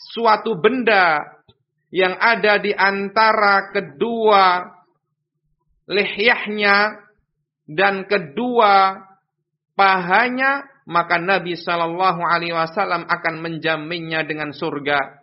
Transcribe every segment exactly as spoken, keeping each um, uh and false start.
suatu benda yang ada di antara kedua lihyahnya dan kedua pahanya, maka Nabi sallallahu alaihi wasallam akan menjaminnya dengan surga.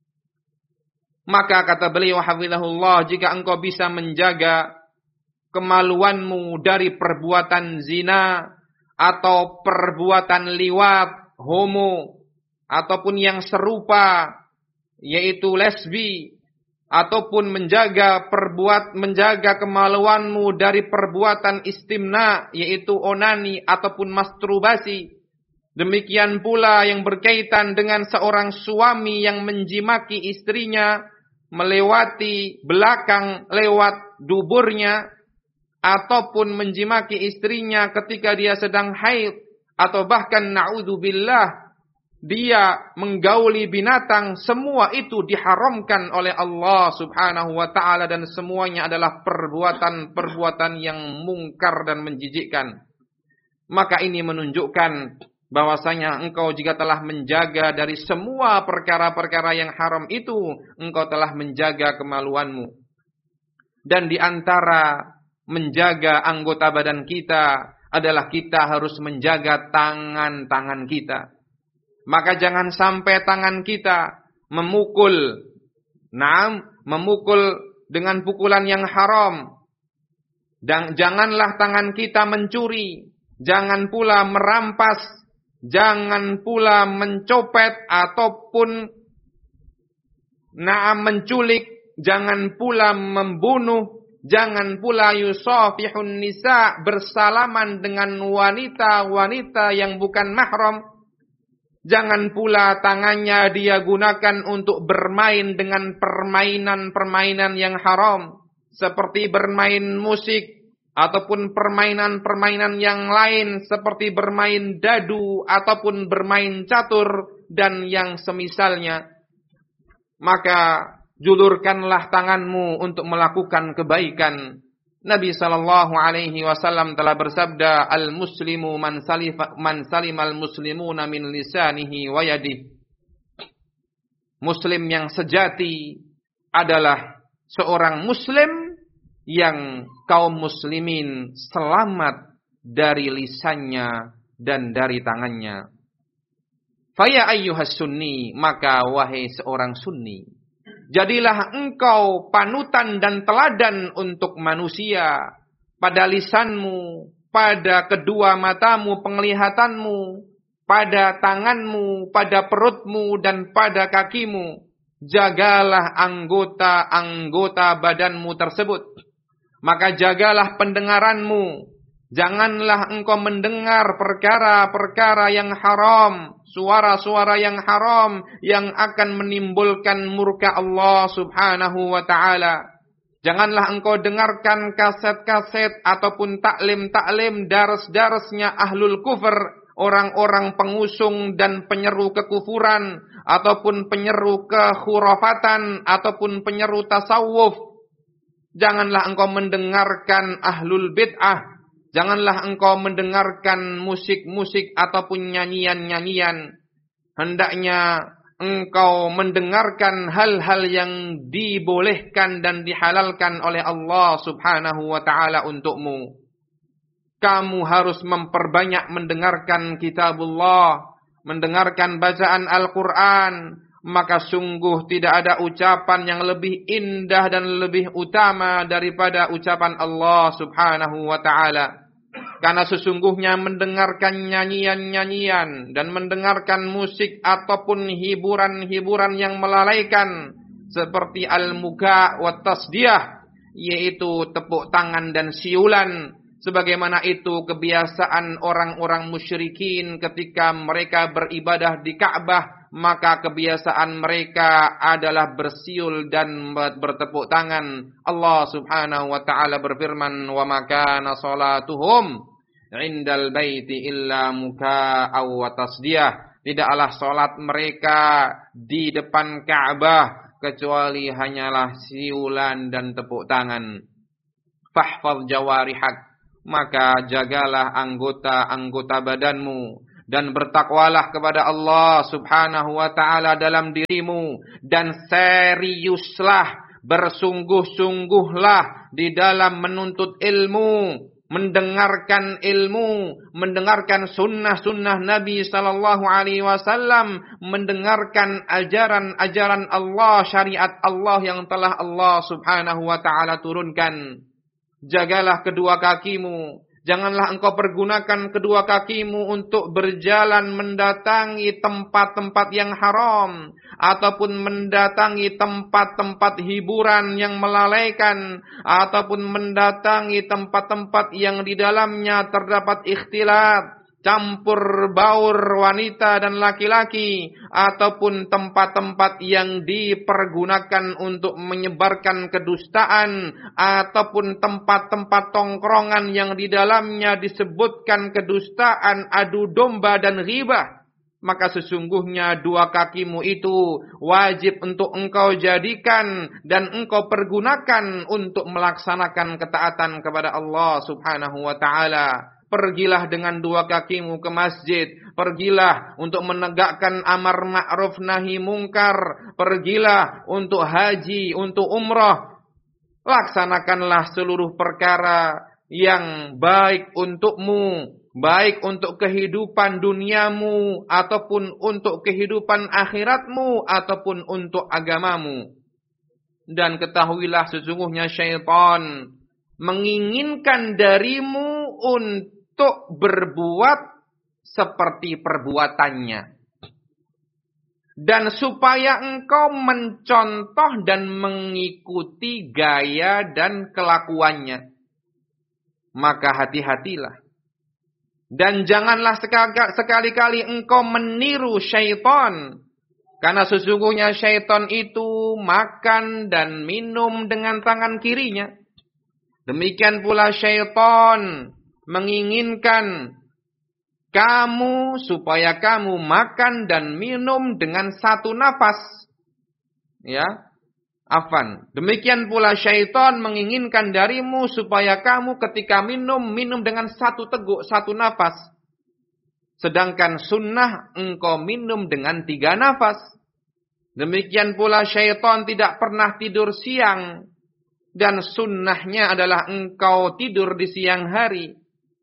Maka kata beliau hafizahullah, jika engkau bisa menjaga kemaluanmu dari perbuatan zina atau perbuatan liwat, homo, ataupun yang serupa, yaitu lesbi, ataupun menjaga perbuat menjaga kemaluanmu dari perbuatan istimna, yaitu onani ataupun masturbasi. Demikian pula yang berkaitan dengan seorang suami yang menjimaki istrinya melewati belakang lewat duburnya, ataupun menjimaki istrinya ketika dia sedang haid, atau bahkan na'udzubillah dia menggauli binatang, semua itu diharamkan oleh Allah Subhanahu wa taala, dan semuanya adalah perbuatan-perbuatan yang mungkar dan menjijikkan. Maka ini menunjukkan bahwasanya engkau jika telah menjaga dari semua perkara-perkara yang haram itu, engkau telah menjaga kemaluanmu. Dan di antara menjaga anggota badan kita adalah kita harus menjaga tangan-tangan kita. Maka jangan sampai tangan kita memukul, naam, memukul dengan pukulan yang haram. Dan janganlah tangan kita mencuri, jangan pula merampas, jangan pula mencopet ataupun naam menculik, jangan pula membunuh, jangan pula yusafihun nisa, bersalaman dengan wanita-wanita yang bukan mahram. Jangan pula tangannya dia gunakan untuk bermain dengan permainan-permainan yang haram, seperti bermain musik ataupun permainan-permainan yang lain seperti bermain dadu ataupun bermain catur dan yang semisalnya. Maka julurkanlah tanganmu untuk melakukan kebaikan. Nabi sallallahu alaihi wasallam telah bersabda, al-muslimu man salifa man salimal muslimuna min lisanihi wa yadihi. Muslim yang sejati adalah seorang muslim yang kaum muslimin selamat dari lisannya dan dari tangannya. Faya ayyuhas sunni, maka wahai seorang sunni, jadilah engkau panutan dan teladan untuk manusia pada lisanmu, pada kedua matamu, penglihatanmu, pada tanganmu, pada perutmu, dan pada kakimu. Jagalah anggota-anggota badanmu tersebut. Maka jagalah pendengaranmu. Janganlah engkau mendengar perkara-perkara yang haram, suara-suara yang haram yang akan menimbulkan murka Allah Subhanahu wa taala. Janganlah engkau dengarkan kaset-kaset ataupun taklim-taklim daras-darasnya ahlul kufur, orang-orang pengusung dan penyeru kekufuran ataupun penyeru kekhurafatan ataupun penyeru tasawuf. Janganlah engkau mendengarkan ahlul bid'ah. Janganlah engkau mendengarkan musik-musik ataupun nyanyian-nyanyian. Hendaknya engkau mendengarkan hal-hal yang dibolehkan dan dihalalkan oleh Allah Subhanahu wa taala untukmu. Kamu harus memperbanyak mendengarkan kitabullah, mendengarkan bacaan Al-Quran. Maka sungguh tidak ada ucapan yang lebih indah dan lebih utama daripada ucapan Allah Subhanahu wa taala. Karena sesungguhnya mendengarkan nyanyian-nyanyian dan mendengarkan musik ataupun hiburan-hiburan yang melalaikan seperti al-muka wa tasdiyah, yaitu tepuk tangan dan siulan, sebagaimana itu kebiasaan orang-orang musyrikin ketika mereka beribadah di Ka'bah, maka kebiasaan mereka adalah bersiul dan bertepuk tangan. Allah Subhanahu wa taala berfirman, "Wa ma kana salatuhum 'indal baiti illa muka'aw wa tasdiyah." Tidaklah salat mereka di depan Ka'bah kecuali hanyalah siulan dan tepuk tangan. Fahfaz jawarihak, maka jagalah anggota-anggota badanmu dan bertakwalah kepada Allah Subhanahu wa taala dalam dirimu dan seriuslah, bersungguh-sungguhlah di dalam menuntut ilmu, mendengarkan ilmu, mendengarkan sunnah-sunnah Nabi sallallahu alaihi wasallam, mendengarkan ajaran-ajaran Allah, syariat Allah yang telah Allah Subhanahu wa taala turunkan. Jagalah kedua kakimu. Janganlah engkau pergunakan kedua kakimu untuk berjalan mendatangi tempat-tempat yang haram, ataupun mendatangi tempat-tempat hiburan yang melalaikan, ataupun mendatangi tempat-tempat yang di dalamnya terdapat ikhtilat, campur baur wanita dan laki-laki, ataupun tempat-tempat yang dipergunakan untuk menyebarkan kedustaan, ataupun tempat-tempat tongkrongan yang di dalamnya disebutkan kedustaan, adu domba dan ghibah. Maka sesungguhnya dua kakimu itu wajib untuk engkau jadikan dan engkau pergunakan untuk melaksanakan ketaatan kepada Allah Subhanahu wa taala. Pergilah dengan dua kakimu ke masjid. Pergilah untuk menegakkan amar ma'ruf nahi mungkar. Pergilah untuk haji, untuk umrah. Laksanakanlah seluruh perkara yang baik untukmu, baik untuk kehidupan duniamu, ataupun untuk kehidupan akhiratmu, ataupun untuk agamamu. Dan ketahuilah sesungguhnya syaitan menginginkan darimu untuk untuk berbuat seperti perbuatannya. Dan supaya engkau mencontoh dan mengikuti gaya dan kelakuannya. Maka hati-hatilah. Dan janganlah sekali-kali engkau meniru syaitan. Karena sesungguhnya syaitan itu makan dan minum dengan tangan kirinya. Demikian pula syaitan menginginkan kamu supaya kamu makan dan minum dengan satu nafas. Ya. Afan. Demikian pula syaitan menginginkan darimu supaya kamu ketika minum, minum dengan satu teguk, satu nafas. Sedangkan sunnah engkau minum dengan tiga nafas. Demikian pula syaitan tidak pernah tidur siang. Dan sunnahnya adalah engkau tidur di siang hari.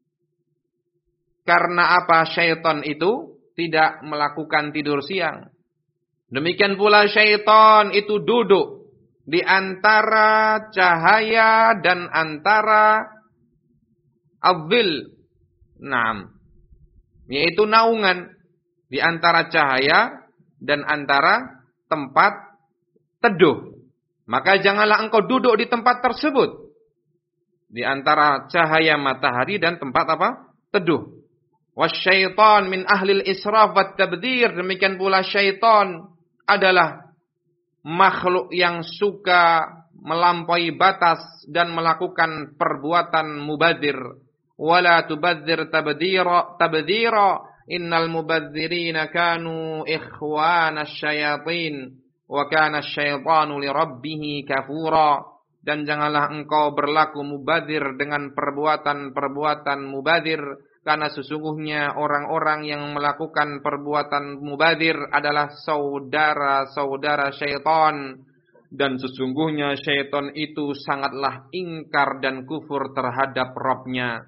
Karena apa? Syaitan itu tidak melakukan tidur siang. Demikian pula syaitan itu duduk di antara cahaya dan antara adhil. Naam. Yaitu naungan. Di antara cahaya dan antara tempat teduh. Maka janganlah engkau duduk di tempat tersebut. Di antara cahaya matahari dan tempat apa? Teduh. Wasyaitan min ahlil israf wat tabdzir. Demikian pula syaitan adalah makhluk yang suka melampaui batas dan melakukan perbuatan mubadzir. Wala tubadzir tabdzira tabdzira. Innal mubadzirina kanu ikhwanasy syayatin wa kana asyaitanu li rabbih kafura. Dan janganlah engkau berlaku mubadzir dengan perbuatan-perbuatan mubadzir. Karena sesungguhnya orang-orang yang melakukan perbuatan mubadzir adalah saudara-saudara syaitan. Dan sesungguhnya syaitan itu sangatlah ingkar dan kufur terhadap Rabb-nya.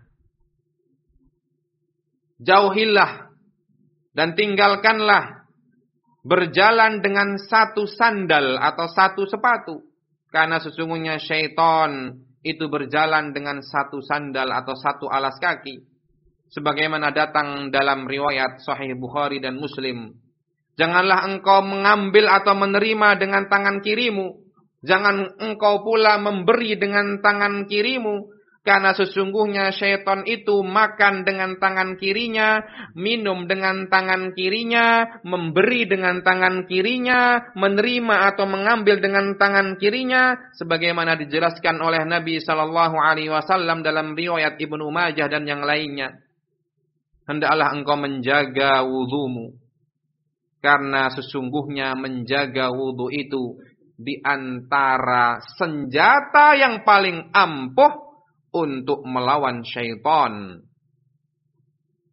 Jauhilah dan tinggalkanlah berjalan dengan satu sandal atau satu sepatu. Karena sesungguhnya syaitan itu berjalan dengan satu sandal atau satu alas kaki. Sebagaimana datang dalam riwayat Sahih Bukhari dan Muslim. Janganlah engkau mengambil atau menerima dengan tangan kirimu. Jangan engkau pula memberi dengan tangan kirimu. Karena sesungguhnya syaitan itu makan dengan tangan kirinya, minum dengan tangan kirinya, memberi dengan tangan kirinya, menerima atau mengambil dengan tangan kirinya. Sebagaimana dijelaskan oleh Nabi sallallahu alaihi wasallam dalam riwayat Ibnu Majah dan yang lainnya. Hendaklah engkau menjaga wudumu. Karena sesungguhnya menjaga wudu itu di antara senjata yang paling ampuh untuk melawan syaitan.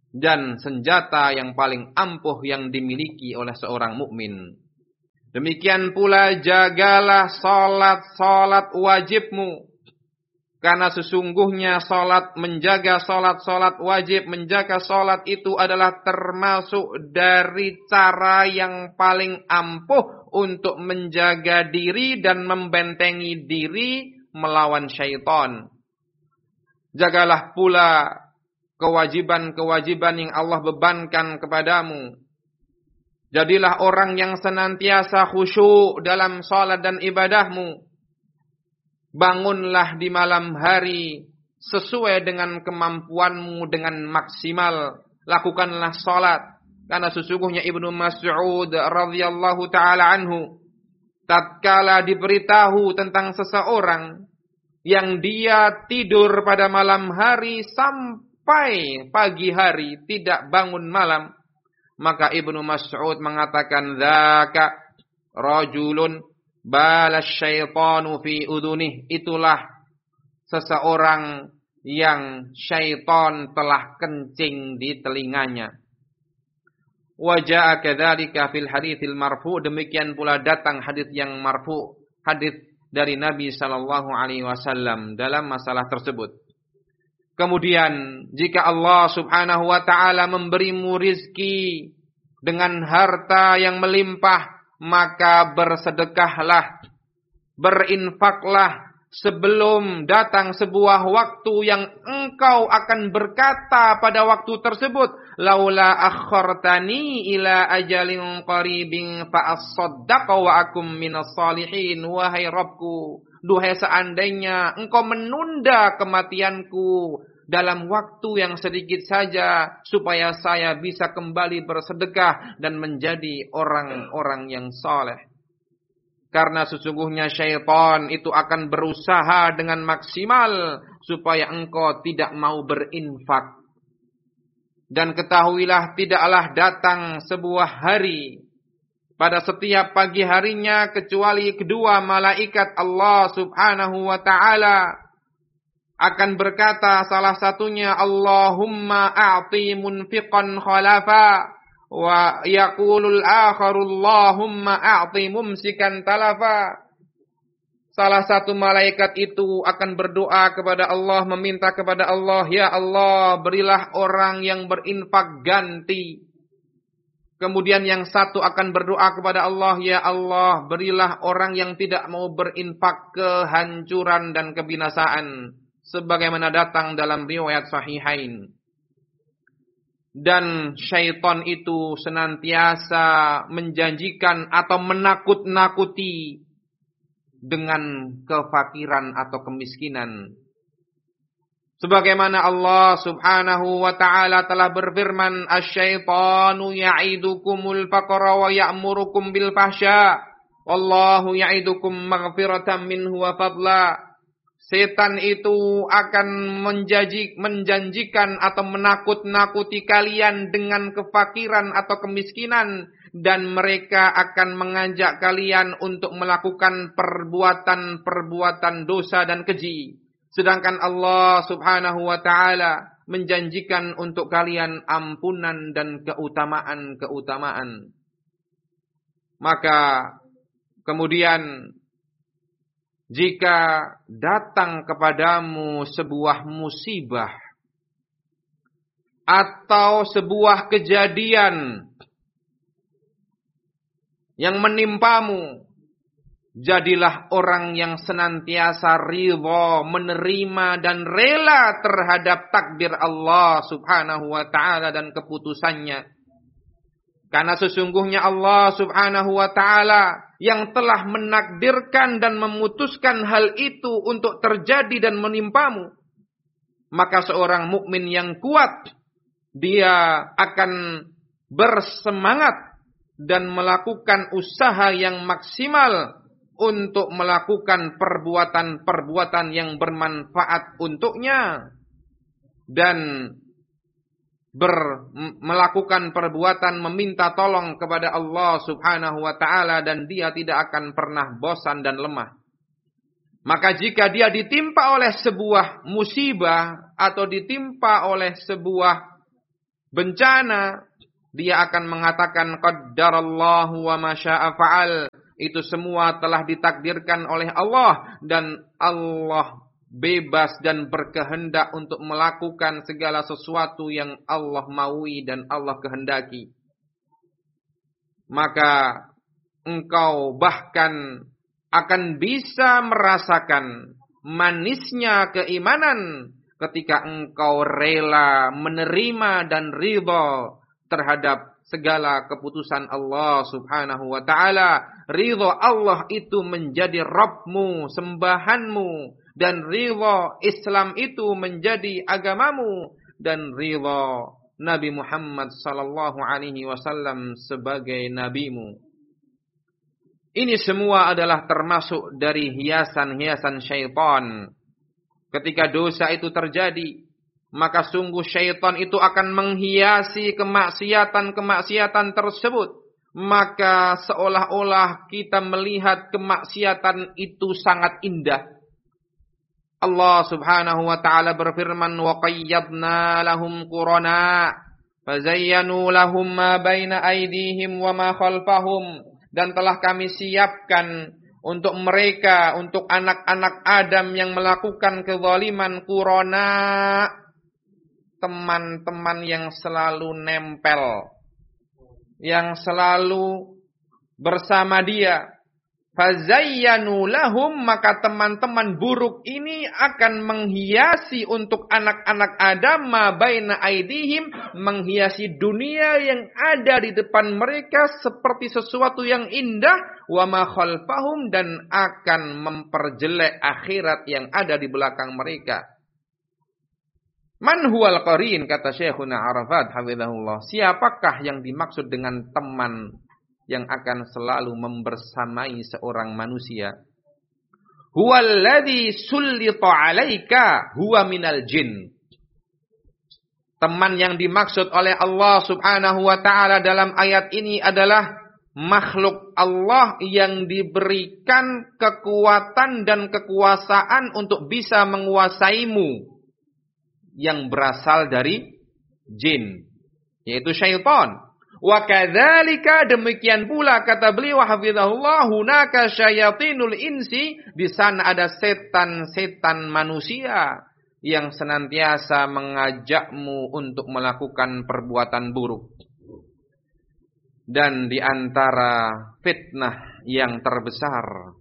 dan senjata yang paling ampuh yang dimiliki oleh seorang mukmin. Demikian pula jagalah salat-salat wajibmu. Karena sesungguhnya salat, menjaga salat-salat wajib, menjaga salat itu adalah termasuk dari cara yang paling ampuh untuk menjaga diri dan membentengi diri melawan syaitan. Jagalah pula kewajiban-kewajiban yang Allah bebankan kepadamu. Jadilah orang yang senantiasa khusyuk dalam salat dan ibadahmu. Bangunlah di malam hari sesuai dengan kemampuanmu dengan maksimal. Lakukanlah salat. Karena sesungguhnya Ibnu Mas'ud radhiyallahu taala anhu tatkala diberitahu tentang seseorang yang dia tidur pada malam hari sampai pagi hari tidak bangun malam, maka Ibnu Mas'ud mengatakan dzaka rajulun balas syaitanu fi udunih, itulah seseorang yang syaitan telah kencing di telinganya. Wa jaa kadzalika fil haditsil marfu', demikian pula datang hadis yang marfu', hadis dari Nabi sallallahu alaihi wasallam dalam masalah tersebut. Kemudian jika Allah Subhanahu wa taala memberimu rizki dengan harta yang melimpah, maka bersedekahlah, berinfaklah sebelum datang sebuah waktu yang engkau akan berkata pada waktu tersebut, laula akhartani ila ajalin qaribin fa asaddaqa wa akum minas salihin. Wahai Rabbku, duhai seandainya engkau menunda kematianku dalam waktu yang sedikit saja, supaya saya bisa kembali bersedekah dan menjadi orang-orang yang saleh. Karena sesungguhnya syaitan itu akan berusaha dengan maksimal supaya engkau tidak mau berinfak. Dan ketahuilah tidaklah datang sebuah hari pada setiap pagi harinya kecuali kedua malaikat Allah Subhanahu wa taala akan berkata, salah satunya Allahumma a'ti munfiqan khalafa, wa yaqulul akharu Allahumma a'ti mumsikan talafa. Salah satu malaikat itu akan berdoa kepada Allah, meminta kepada Allah, ya Allah, berilah orang yang berinfak ganti. Kemudian yang satu akan berdoa kepada Allah, ya Allah, berilah orang yang tidak mau berinfak kehancuran dan kebinasaan. Sebagaimana datang dalam riwayat sahihain. Dan syaitan itu senantiasa menjanjikan atau menakut-nakuti dengan kefakiran atau kemiskinan. Sebagaimana Allah Subhanahu wa taala telah berfirman, asyaitanu ya'idukumul faqra wa ya'murukum bil fahsya wallahu ya'idukum maghfiratan minhu wa fadla. Setan itu akan menjanji, menjanjikan atau menakut-nakuti kalian dengan kefakiran atau kemiskinan, dan mereka akan mengajak kalian untuk melakukan perbuatan-perbuatan dosa dan keji. Sedangkan Allah Subhanahu wa taala menjanjikan untuk kalian ampunan dan keutamaan-keutamaan. Maka kemudian jika datang kepadamu sebuah musibah atau sebuah kejadian yang menimpamu, jadilah orang yang senantiasa ridha, menerima dan rela terhadap takdir Allah Subhanahu wa taala dan keputusannya. Karena sesungguhnya Allah Subhanahu wa taala yang telah menakdirkan dan memutuskan hal itu untuk terjadi dan menimpamu. Maka seorang mukmin yang kuat, dia akan bersemangat dan melakukan usaha yang maksimal untuk melakukan perbuatan-perbuatan yang bermanfaat untuknya. Dan Ber, melakukan perbuatan meminta tolong kepada Allah Subhanahu wa taala, dan dia tidak akan pernah bosan dan lemah. Maka jika dia ditimpa oleh sebuah musibah atau ditimpa oleh sebuah bencana, dia akan mengatakan qaddarallahu wa ma syaa fa'al. Itu semua telah ditakdirkan oleh Allah dan Allah bebas dan berkehendak untuk melakukan segala sesuatu yang Allah maui dan Allah kehendaki. Maka engkau bahkan akan bisa merasakan manisnya keimanan ketika engkau rela menerima dan ridha terhadap segala keputusan Allah subhanahu wa ta'ala. Ridha Allah itu menjadi Rabbmu, sembahanmu. Dan ridha Islam itu menjadi agamamu. Dan ridha Nabi Muhammad sallallahu alaihi wasallam sebagai nabimu. Ini semua adalah termasuk dari hiasan-hiasan syaitan. Ketika dosa itu terjadi, maka sungguh syaitan itu akan menghiasi kemaksiatan-kemaksiatan tersebut. Maka seolah-olah kita melihat kemaksiatan itu sangat indah. Allah subhanahu wa ta'ala berfirman, وَقَيَّضْنَا لَهُمْ قُرَنَاءَ فَزَيَّنُوا لَهُمْ مَا بَيْنَ أَيْدِيهِمْ وَمَا خَلْفَهُمْ. Dan telah kami siapkan untuk mereka, untuk anak-anak Adam yang melakukan kezaliman, qurana, teman-teman yang selalu nempel, yang selalu bersama dia. Fazayyanu lahum, maka teman-teman buruk ini akan menghiasi untuk anak-anak Adam ma baina aidihim, menghiasi dunia yang ada di depan mereka seperti sesuatu yang indah, wa ma khalfahum, dan akan memperjelek akhirat yang ada di belakang mereka. Man huwal qarin, kata Syekhuna Arafat hafizahullah. Siapakah yang dimaksud dengan teman yang akan selalu membersamai seorang manusia? Huwallazi sullita 'alaika huwa minal jin. Teman yang dimaksud oleh Allah Subhanahu wa taala dalam ayat ini adalah makhluk Allah yang diberikan kekuatan dan kekuasaan untuk bisa menguasaimu, yang berasal dari jin, yaitu syaitan. Wa kadzalika, demikian pula kata beliau hafizahullah, hunaka syayatinul insi, di sana ada setan-setan manusia yang senantiasa mengajakmu untuk melakukan perbuatan buruk. Dan di antara fitnah yang terbesar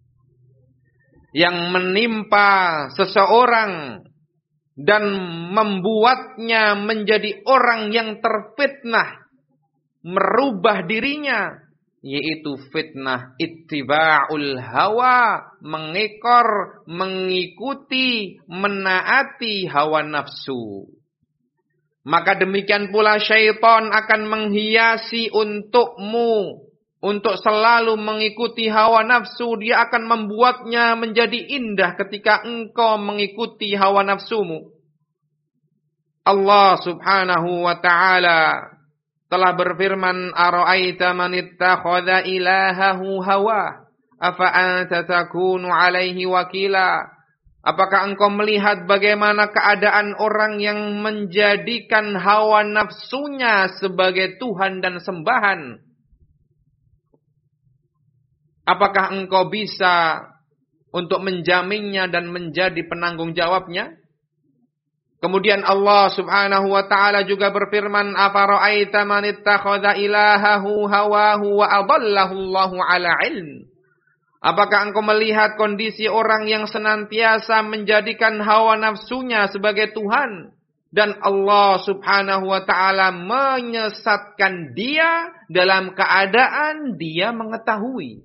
yang menimpa seseorang dan membuatnya menjadi orang yang terfitnah, merubah dirinya, yaitu fitnah ittiba'ul hawa, mengekor, mengikuti, menaati hawa nafsu. Maka demikian pula syaitan akan menghiasi untukmu untuk selalu mengikuti hawa nafsu. Dia akan membuatnya menjadi indah ketika engkau mengikuti hawa nafsumu. Allah subhanahu wa ta'ala telah berfirman, ara'aita man ittakhadha ilahahu hawa afa anta takunu alaihi wakila. Apakah engkau melihat bagaimana keadaan orang yang menjadikan hawa nafsunya sebagai Tuhan dan sembahan? Apakah engkau bisa untuk menjaminnya dan menjadi penanggung jawabnya? Kemudian Allah subhanahu wa ta'ala juga berfirman, afara'aita man ittakhadha ilahahu hawahu wa adallahu Allahu ala ilm. Apakah engkau melihat kondisi orang yang senantiasa menjadikan hawa nafsunya sebagai Tuhan, dan Allah subhanahu wa ta'ala menyesatkan dia dalam keadaan dia mengetahui.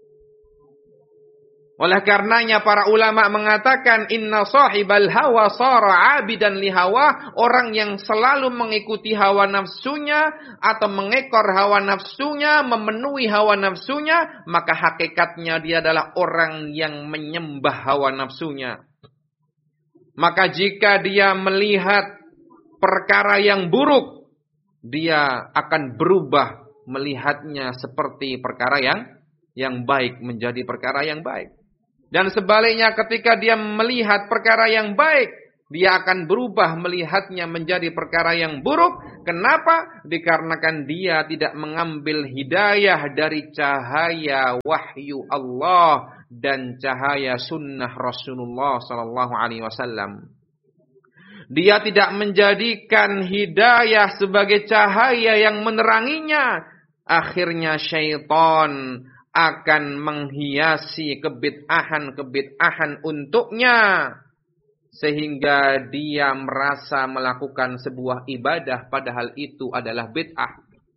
Oleh karenanya para ulama mengatakan, inna sahibal hawa sara abidan li hawa. Orang yang selalu mengikuti hawa nafsunya atau mengekor hawa nafsunya, memenuhi hawa nafsunya, maka hakikatnya dia adalah orang yang menyembah hawa nafsunya. Maka jika dia melihat perkara yang buruk, dia akan berubah melihatnya seperti perkara yang yang baik menjadi perkara yang baik. Dan sebaliknya ketika dia melihat perkara yang baik, dia akan berubah melihatnya menjadi perkara yang buruk. Kenapa? Dikarenakan dia tidak mengambil hidayah dari cahaya wahyu Allah dan cahaya sunnah Rasulullah sallallahu alaihi wasallam. Dia tidak menjadikan hidayah sebagai cahaya yang meneranginya. Akhirnya syaitan akan menghiasi kebid'ahan-kebid'ahan untuknya. Sehingga dia merasa melakukan sebuah ibadah padahal itu adalah bid'ah.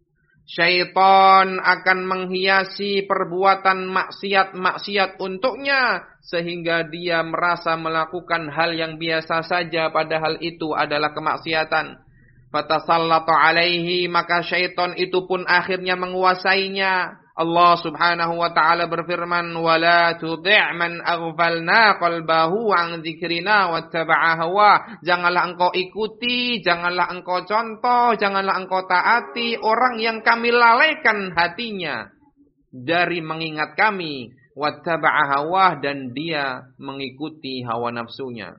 Syaitan akan menghiasi perbuatan maksiat-maksiat untuknya. Sehingga dia merasa melakukan hal yang biasa saja padahal itu adalah kemaksiatan. Fatasallatu alaihi, maka syaitan itu pun akhirnya menguasainya. Allah subhanahu wa ta'ala berfirman, وَلَا تُطِعْ مَنْ أَغْفَلْنَا قَلْبَهُ عَنْ ذِكْرِنَا وَاتَّبَعَ هَوَاهُ. Janganlah engkau ikuti, janganlah engkau contoh, janganlah engkau taati orang yang kami lalaikan hatinya dari mengingat kami. وَاتَّبَعَ هَوَاهُ, dan dia mengikuti hawa nafsunya.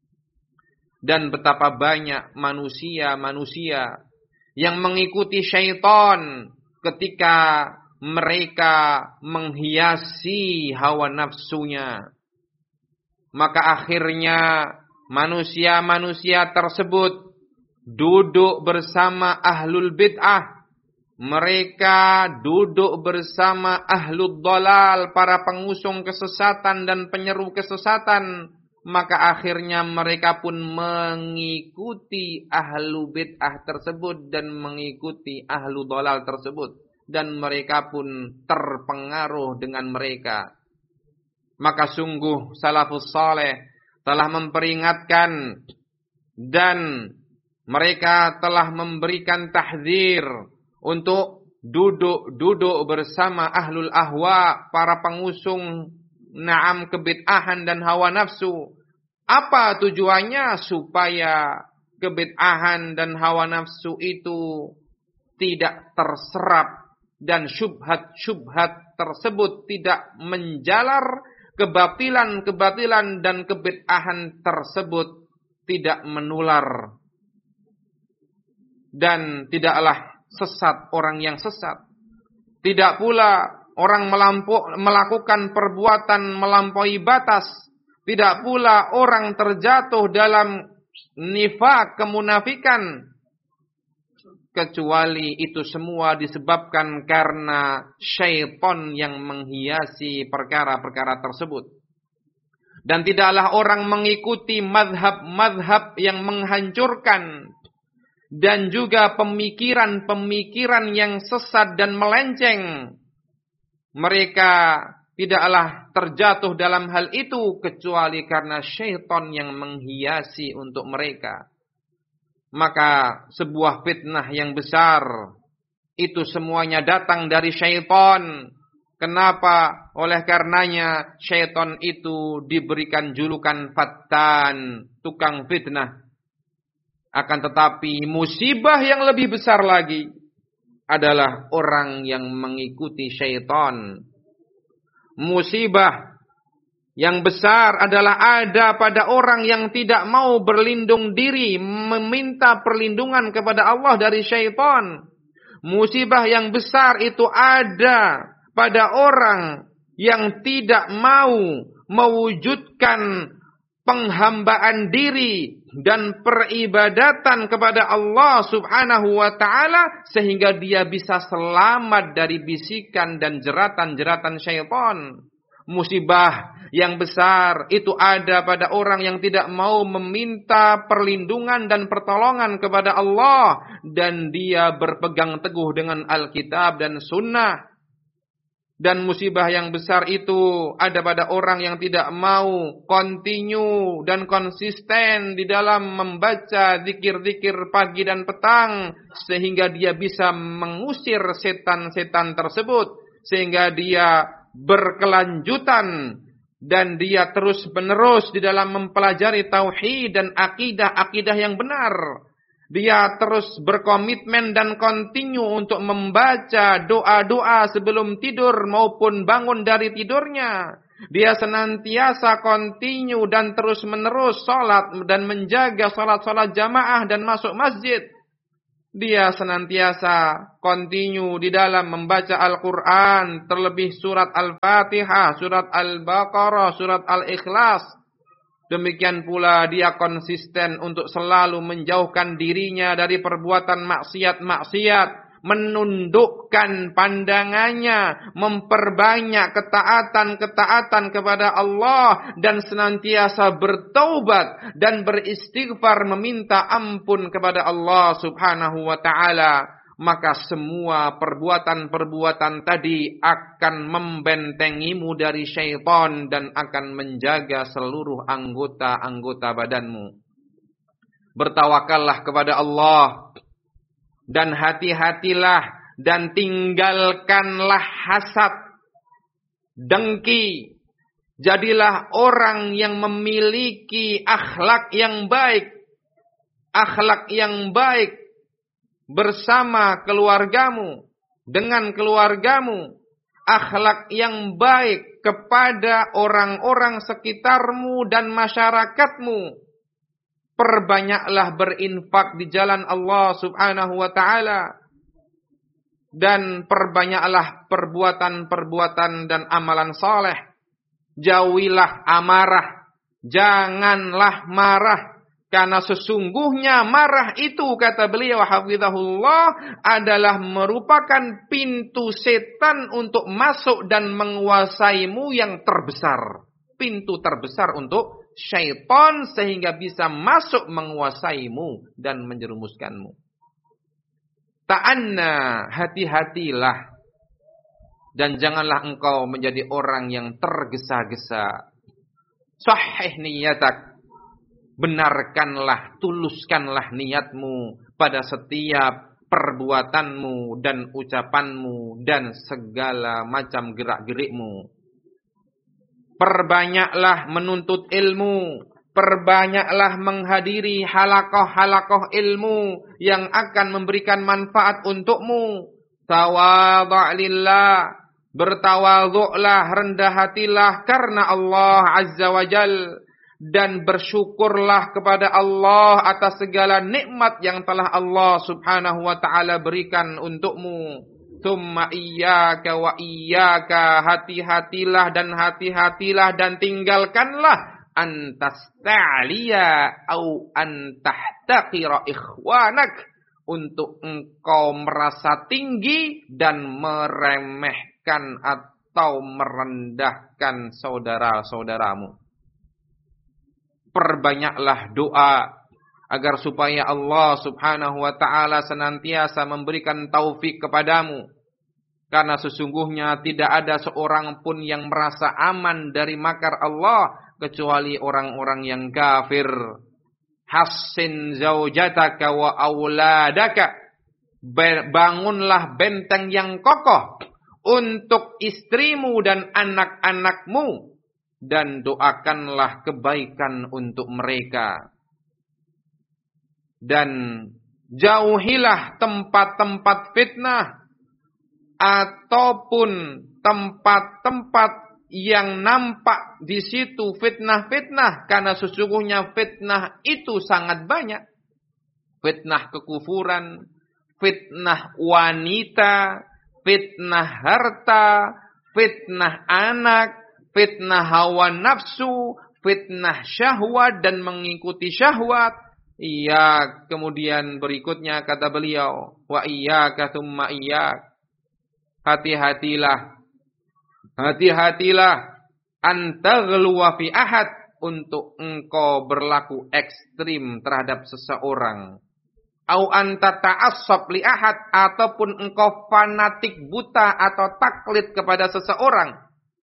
Dan betapa banyak manusia-manusia yang mengikuti syaitan ketika mereka menghiasi hawa nafsunya. Maka akhirnya manusia-manusia tersebut duduk bersama ahlul bid'ah. Mereka duduk bersama ahlul dhalal, para pengusung kesesatan dan penyeru kesesatan. Maka akhirnya mereka pun mengikuti ahlu bid'ah tersebut dan mengikuti ahlu dhalal tersebut. Dan mereka pun terpengaruh dengan mereka. Maka sungguh salafus saleh telah memperingatkan dan mereka telah memberikan tahdzir untuk duduk-duduk bersama ahlul ahwa, para pengusung na'am kebid'ahan dan hawa nafsu. Apa tujuannya? Supaya kebid'ahan dan hawa nafsu itu tidak terserap dan syubhat-syubhat tersebut tidak menjalar, kebatilan-kebatilan dan kebid'ahan tersebut tidak menular. Dan tidaklah sesat orang yang sesat. Tidak pula orang melampu, melakukan perbuatan melampaui batas. Tidak pula orang terjatuh dalam nifaq, kemunafikan. Kecuali itu semua disebabkan karena syaitan yang menghiasi perkara-perkara tersebut. Dan tidaklah orang mengikuti madhab-madhab yang menghancurkan. Dan juga pemikiran-pemikiran yang sesat dan melenceng. Mereka tidaklah terjatuh dalam hal itu kecuali karena syaitan yang menghiasi untuk mereka. Maka sebuah fitnah yang besar itu semuanya datang dari syaitan. Kenapa? Oleh karenanya syaitan itu diberikan julukan Fattan, tukang fitnah. Akan tetapi musibah yang lebih besar lagi adalah orang yang mengikuti syaitan. Musibah yang besar adalah ada pada orang yang tidak mau berlindung diri, meminta perlindungan kepada Allah dari syaitan. Musibah yang besar itu ada pada orang yang tidak mau mewujudkan penghambaan diri dan peribadatan kepada Allah subhanahu wa ta'ala sehingga dia bisa selamat dari bisikan dan jeratan-jeratan syaitan. Musibah yang besar itu ada pada orang yang tidak mau meminta perlindungan dan pertolongan kepada Allah dan dia berpegang teguh dengan Alkitab dan Sunnah. Dan musibah yang besar itu ada pada orang yang tidak mau continue dan konsisten di dalam membaca zikir-zikir pagi dan petang sehingga dia bisa mengusir setan-setan tersebut sehingga dia berkelanjutan dan dia terus menerus di dalam mempelajari tauhid dan akidah-akidah yang benar. Dia terus berkomitmen dan kontinu untuk membaca doa-doa sebelum tidur maupun bangun dari tidurnya. Dia senantiasa kontinu dan terus menerus salat dan menjaga salat-salat jamaah dan masuk masjid. Dia senantiasa continue di dalam membaca Al-Quran, terlebih surat Al-Fatihah, surat Al-Baqarah, surat Al-Ikhlas. Demikian pula dia konsisten untuk selalu menjauhkan dirinya dari perbuatan maksiat-maksiat, menundukkan pandangannya, memperbanyak ketaatan-ketaatan kepada Allah, dan senantiasa bertaubat dan beristighfar meminta ampun kepada Allah subhanahu wa ta'ala, maka semua perbuatan-perbuatan tadi akan membentengimu dari syaitan dan akan menjaga seluruh anggota-anggota badanmu. Bertawakallah kepada Allah dan hati-hatilah dan tinggalkanlah hasad, dengki. Jadilah orang yang memiliki akhlak yang baik, akhlak yang baik bersama keluargamu, dengan keluargamu, akhlak yang baik kepada orang-orang sekitarmu dan masyarakatmu. Perbanyaklah berinfak di jalan Allah subhanahu wa ta'ala. Dan perbanyaklah perbuatan-perbuatan dan amalan saleh. Jauhilah amarah. Janganlah marah. Karena sesungguhnya marah itu, kata beliau hafizahullah, adalah merupakan pintu setan untuk masuk dan menguasaimu yang terbesar. Pintu terbesar untuk syaitan sehingga bisa masuk menguasaimu dan menjerumuskanmu. Ta'anna, hati-hatilah. Dan janganlah engkau menjadi orang yang tergesa-gesa. Sahih niyatak. Benarkanlah, tuluskanlah niatmu pada setiap perbuatanmu dan ucapanmu dan segala macam gerak-gerikmu. Perbanyaklah menuntut ilmu, perbanyaklah menghadiri halakoh-halakoh ilmu yang akan memberikan manfaat untukmu. Tawadhu' lillah, bertawadhu'lah, rendah hatilah karena Allah Azza wa Jal, dan bersyukurlah kepada Allah atas segala nikmat yang telah Allah Subhanahu wa ta'ala berikan untukmu. Tsumma iyyaka wa iyyaka, hati-hatilah dan hati-hatilah dan tinggalkanlah antasta'liya au antahtaqira ikhwanak, untuk engkau merasa tinggi dan meremehkan atau merendahkan saudara-saudaramu. Perbanyaklah doa agar supaya Allah subhanahu wa ta'ala senantiasa memberikan taufik kepadamu. Karena sesungguhnya tidak ada seorang pun yang merasa aman dari makar Allah kecuali orang-orang yang kafir. Hassin zaujataka wa auladaka, bangunlah benteng yang kokoh untuk istrimu dan anak-anakmu, dan doakanlah kebaikan untuk mereka. Dan jauhilah tempat-tempat fitnah ataupun tempat-tempat yang nampak di situ fitnah-fitnah, karena sesungguhnya fitnah itu sangat banyak. Fitnah kekufuran, fitnah wanita, fitnah harta, fitnah anak, fitnah hawa nafsu, fitnah syahwat dan mengikuti syahwat. Iya, kemudian berikutnya kata beliau, wa iyyaka tsumma iyyak. Hati-hatilah. Hati-hatilah antaghluwa fi ahad, untuk engkau berlaku ekstrim terhadap seseorang. Au anta ta'assab li ahad, ataupun engkau fanatik buta atau taklid kepada seseorang.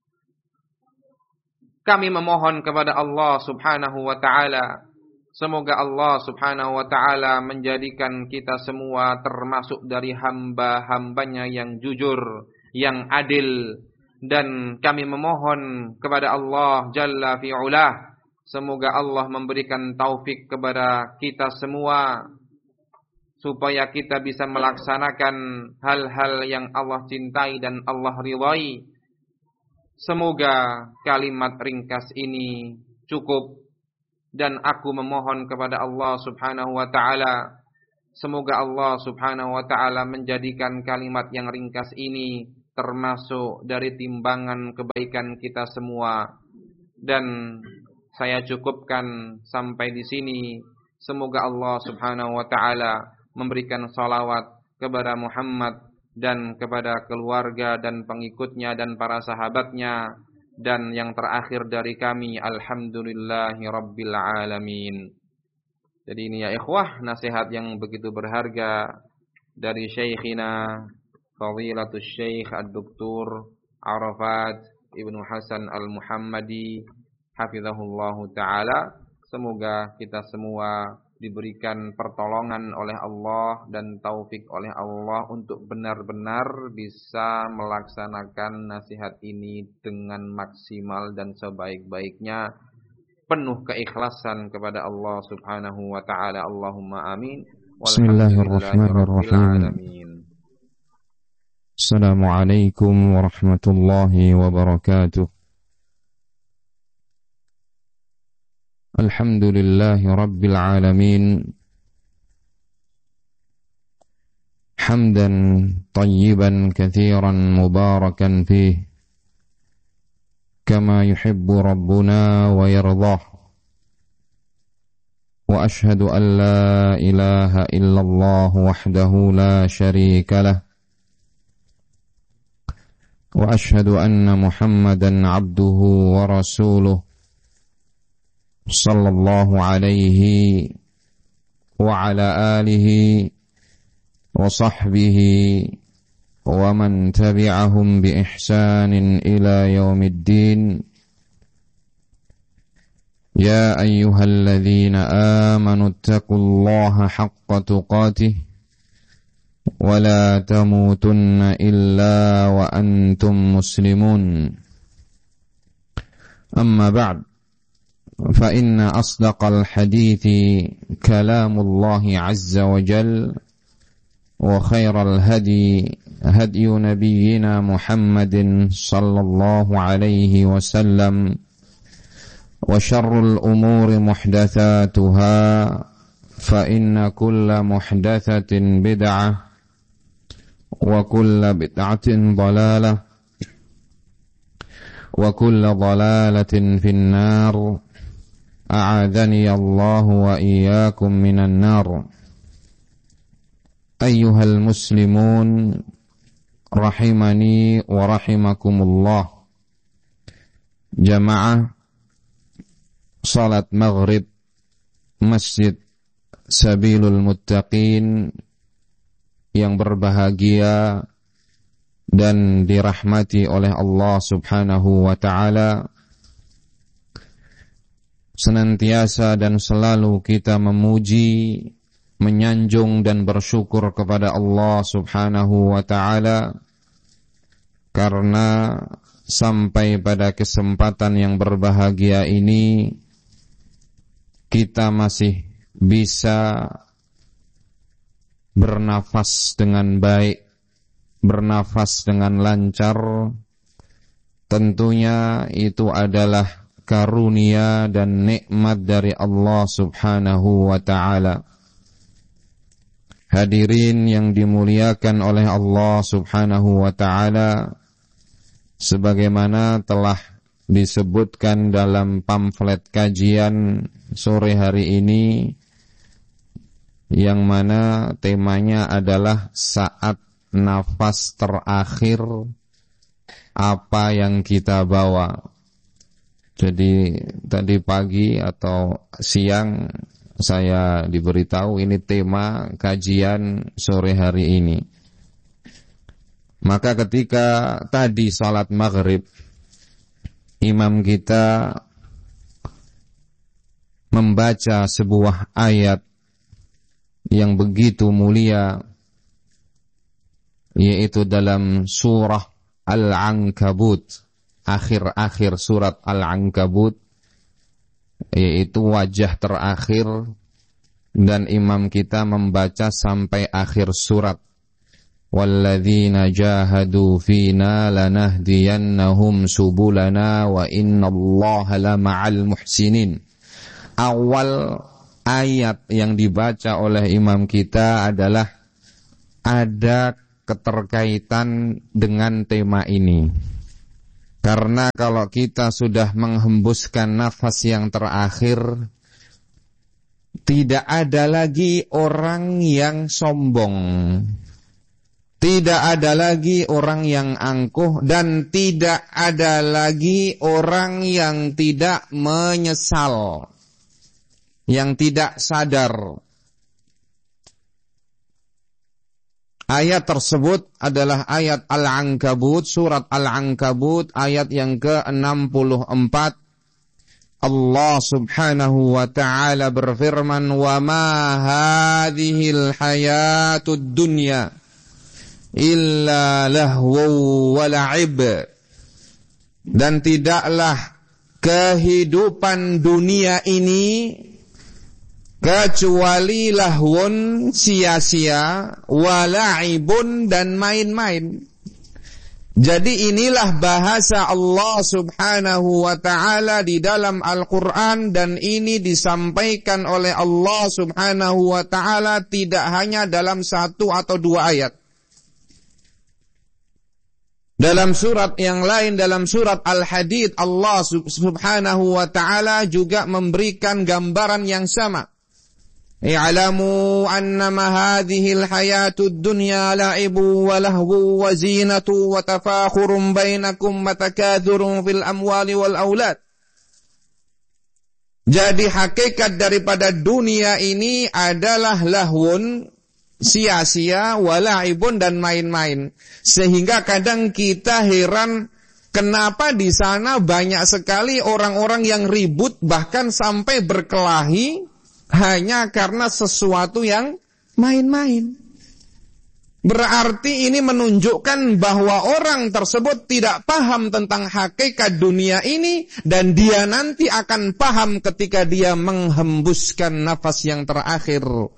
Kami memohon kepada Allah Subhanahu wa ta'ala, semoga Allah subhanahu wa ta'ala menjadikan kita semua termasuk dari hamba-hambanya yang jujur, yang adil. Dan kami memohon kepada Allah Jalla fi'ulah, semoga Allah memberikan taufik kepada kita semua, supaya kita bisa melaksanakan hal-hal yang Allah cintai dan Allah ridhai. Semoga kalimat ringkas ini cukup. Dan aku memohon kepada Allah subhanahu wa ta'ala Semoga Allah subhanahu wa ta'ala menjadikan kalimat yang ringkas ini termasuk dari timbangan kebaikan kita semua. Dan saya cukupkan sampai di sini. Semoga Allah subhanahu wa ta'ala memberikan salawat kepada Muhammad dan kepada keluarga dan pengikutnya dan para sahabatnya. Dan yang terakhir dari kami, alhamdulillahi rabbil alamin. Jadi ini ya ikhwah, nasihat yang begitu berharga dari Syekhina Fadilatul Syekh Ad-Doktor Arafat Ibnu Hasan Al-Muhammadi hafizahullahu ta'ala. Semoga kita semua diberikan pertolongan oleh Allah dan taufik oleh Allah untuk benar-benar bisa melaksanakan nasihat ini dengan maksimal dan sebaik-baiknya, penuh keikhlasan kepada Allah subhanahu wa ta'ala. Allahumma amin. Bismillahirrahmanirrahim. Assalamualaikum warahmatullahi wabarakatuh. Alhamdulillahi rabbil alamin. Hamdan tayyiban katsiran mubarakan fih, kama yuhibbu rabbuna wa yardah. Wa ashhadu an la ilaha illallah wahdahu la syarika lah. Wa ashhadu anna Muhammadan abduhu wa rasuluh sallallahu alaihi wa ala alihi wa sahbihi wa man tabi'ahum bi ihsanin ila yaumiddin. Ya ayyuhalladzina amanu taqullaha haqqa tuqatih wa la tamutunna illa wa antum muslimun. Amma ba'd, fa inna asdaqal hadithi kalamullahi azza wa jalla wa khairal hadi hadi nabiyyina Muhammadin sallallahu alaihi wasallam wa syarrul umuri muhdatsatuha fa inna kulla muhdatsatin bid'ah wa kulla bid'atin dhalalah wa kulla dhalalatin finnar. A'adzani Allah wa iyyakum minan nar. Ayyuhal muslimun rahimani wa rahimakumullah. Jamaah salat maghrib Masjid Sabilul Muttaqin yang berbahagia dan dirahmati oleh Allah subhanahu wa ta'ala. Senantiasa dan selalu kita memuji, menyanjung dan bersyukur kepada Allah subhanahu wa ta'ala, karena sampai pada kesempatan yang berbahagia ini kita masih bisa bernafas dengan baik, bernafas dengan lancar. Tentunya itu adalah karunia dan nikmat dari Allah subhanahu wa ta'ala. Hadirin yang dimuliakan oleh Allah subhanahu wa ta'ala, sebagaimana telah disebutkan dalam pamflet kajian sore hari ini, yang mana temanya adalah saat nafas terakhir apa yang kita bawa. Jadi tadi pagi atau siang saya diberitahu ini tema kajian sore hari ini. Maka ketika tadi salat maghrib, imam kita membaca sebuah ayat yang begitu mulia, yaitu dalam surah Al-Ankabut, akhir-akhir surat Al-Ankabut, yaitu wajah terakhir, dan imam kita membaca sampai akhir surat. Walladzina jahadu fina lanahdiyannahum subulana wa innallaha lama'al muhsinin. Awal ayat yang dibaca oleh imam kita adalah ada keterkaitan dengan tema ini. Karena kalau kita sudah menghembuskan nafas yang terakhir, tidak ada lagi orang yang sombong, tidak ada lagi orang yang angkuh, dan tidak ada lagi orang yang tidak menyesal, yang tidak sadar. Ayat tersebut adalah ayat Al-Ankabut, surat Al-Ankabut, ayat yang ke enam puluh empat. Allah subhanahu wa ta'ala berfirman, wa ma hadhil hayatud dunya illa lahwu wa la'ib. Dan tidaklah kehidupan dunia ini kecuali lahwun, sia-sia, wa la'ibun, dan main-main. Jadi inilah bahasa Allah subhanahu wa ta'ala di dalam Al-Quran, dan ini disampaikan oleh Allah subhanahu wa ta'ala tidak hanya dalam satu atau dua ayat. Dalam surat yang lain, dalam surat Al-Hadid, Allah subhanahu wa ta'ala juga memberikan gambaran yang sama. I'lamu annama hadhil hayatud dunya la'ibu wa lahwu wa zinatu wa tafakhurun bainakum wa takadzurun fil amwali wal aulad. Jadi hakikat daripada dunia ini adalah lahwun, sia-sia, wa la'ibun, dan main-main. Sehingga kadang kita heran kenapa di sana banyak sekali orang-orang yang ribut bahkan sampai berkelahi hanya karena sesuatu yang main-main. Berarti ini menunjukkan bahwa orang tersebut tidak paham tentang hakikat dunia ini, dan dia nanti akan paham ketika dia menghembuskan nafas yang terakhir.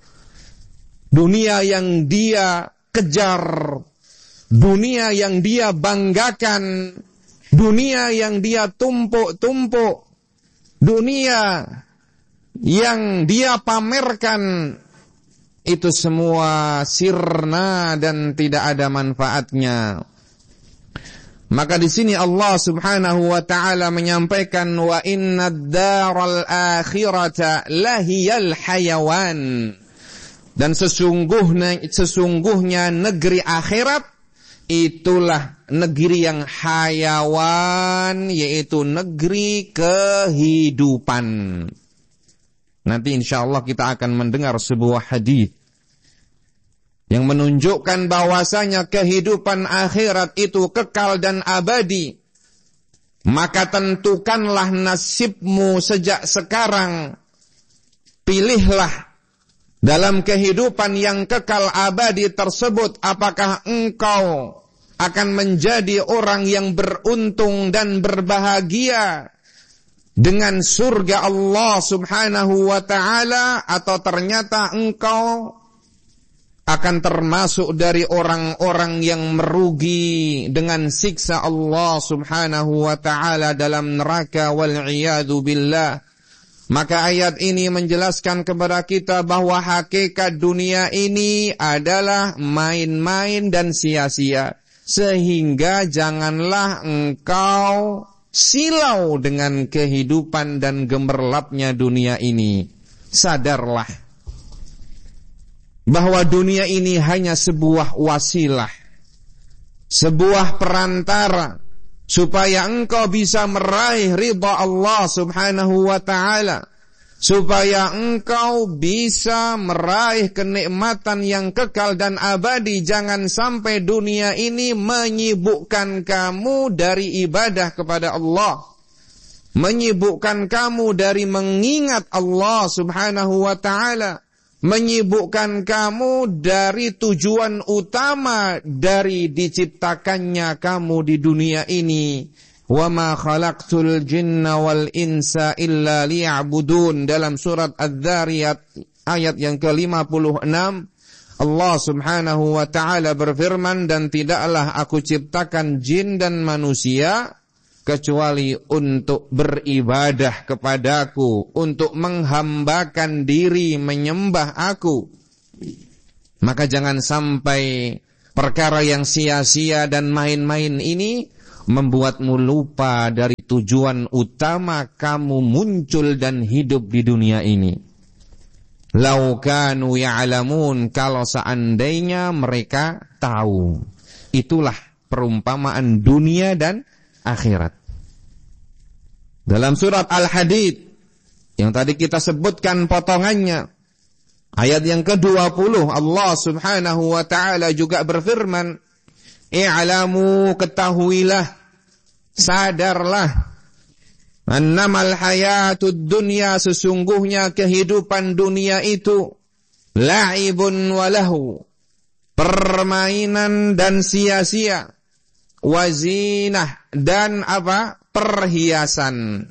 Dunia yang dia kejar, dunia yang dia banggakan, dunia yang dia tumpuk-tumpuk, dunia yang dia pamerkan, itu semua sirna dan tidak ada manfaatnya. Maka di sini Allah subhanahu wa ta'ala menyampaikan, wa inna ad-daral akhirata lahiyal hayawan. Dan sesungguhnya, sesungguhnya negeri akhirat itulah negeri yang hayawan, yaitu negeri kehidupan. Nanti insyaallah kita akan mendengar sebuah hadis yang menunjukkan bahwasanya kehidupan akhirat itu kekal dan abadi. Maka tentukanlah nasibmu sejak sekarang. Pilihlah dalam kehidupan yang kekal abadi tersebut, apakah engkau akan menjadi orang yang beruntung dan berbahagia dengan surga Allah subhanahu wa ta'ala, atau ternyata engkau akan termasuk dari orang-orang yang merugi dengan siksa Allah subhanahu wa ta'ala dalam neraka, wal'iyadu billah. Maka ayat ini menjelaskan kepada kita bahwa hakikat dunia ini adalah main-main dan sia-sia. Sehingga janganlah engkau silau dengan kehidupan dan gemerlapnya dunia ini. Sadarlah bahwa dunia ini hanya sebuah wasilah, sebuah perantara supaya engkau bisa meraih ridha Allah subhanahu wa ta'ala, supaya engkau bisa meraih kenikmatan yang kekal dan abadi. Jangan sampai dunia ini menyibukkan kamu dari ibadah kepada Allah, menyibukkan kamu dari mengingat Allah subhanahu wa ta'ala, menyibukkan kamu dari tujuan utama dari diciptakannya kamu di dunia ini. Wa ma khalaqtul jinna wal insa illa liya'budun. Dalam surat Adz-Dzariyat ayat yang ke lima puluh enam, Allah subhanahu wa ta'ala berfirman, dan tidaklah aku ciptakan jin dan manusia kecuali untuk beribadah kepadaku, untuk menghambakan diri menyembah aku. Maka jangan sampai perkara yang sia-sia dan main-main ini membuatmu lupa dari tujuan utama kamu muncul dan hidup di dunia ini. Lau kanu ya'lamun, kalau seandainya mereka tahu. Itulah perumpamaan dunia dan akhirat. Dalam surat Al-Hadid yang tadi kita sebutkan potongannya, ayat yang kedua puluh, Allah Subhanahu wa taala juga berfirman, "I'lamu, ketahuilah, sadarlah, annamal hayatud dunya, sesungguhnya kehidupan dunia itu la'ibun wa lahu, permainan dan sia-sia, wazinah dan apa? Perhiasan,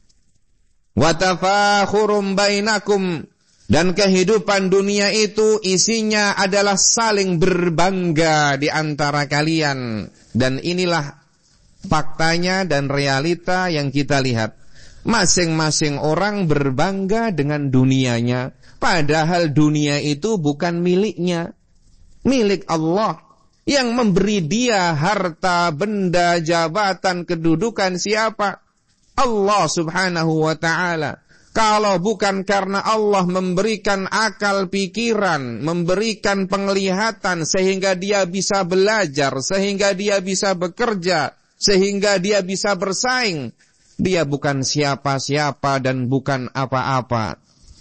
wa tafakhurum bainakum, dan kehidupan dunia itu isinya adalah saling berbangga di antara kalian." Dan inilah faktanya dan realita yang kita lihat. Masing-masing orang berbangga dengan dunianya, padahal dunia itu bukan miliknya, milik Allah. Yang memberi dia harta, benda, jabatan, kedudukan siapa? Allah Subhanahu wa ta'ala. Kalau bukan karena Allah memberikan akal pikiran, memberikan penglihatan sehingga dia bisa belajar, sehingga dia bisa bekerja, sehingga dia bisa bersaing, dia bukan siapa-siapa dan bukan apa-apa.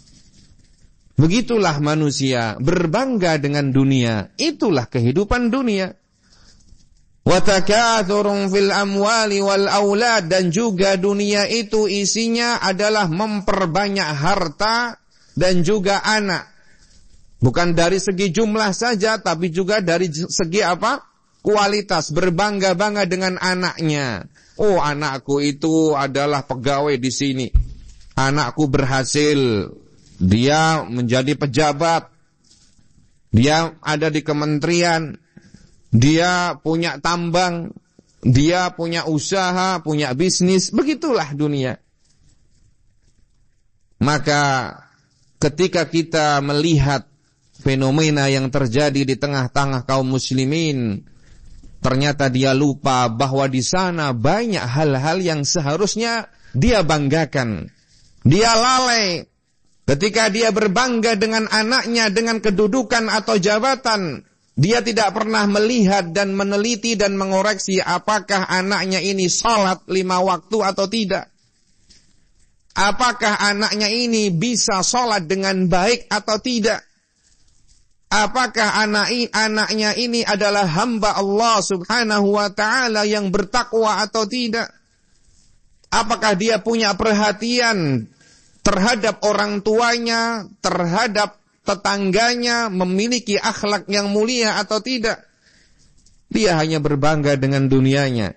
Begitulah manusia, berbangga dengan dunia. Itulah kehidupan dunia. Wa takathurun fil amwali wal aulad, dan juga dunia itu isinya adalah memperbanyak harta dan juga anak. Bukan dari segi jumlah saja, tapi juga dari segi apa? Kualitas, berbangga-bangga dengan anaknya. Oh, anakku itu adalah pegawai di sini. Anakku berhasil, dia menjadi pejabat, dia ada di kementerian, dia punya tambang, dia punya usaha, punya bisnis. Begitulah dunia. Maka ketika kita melihat fenomena yang terjadi di tengah-tengah kaum muslimin, ternyata dia lupa bahwa di sana banyak hal-hal yang seharusnya dia banggakan. Dia lalai ketika dia berbangga dengan anaknya, dengan kedudukan atau jabatan. Dia tidak pernah melihat dan meneliti dan mengoreksi apakah anaknya ini salat lima waktu atau tidak. Apakah anaknya ini bisa salat dengan baik atau tidak. Apakah anak anaknya ini adalah hamba Allah Subhanahu wa ta'ala yang bertakwa atau tidak. Apakah dia punya perhatian terhadap orang tuanya, terhadap tetangganya, memiliki akhlak yang mulia atau tidak. Dia hanya berbangga dengan dunianya.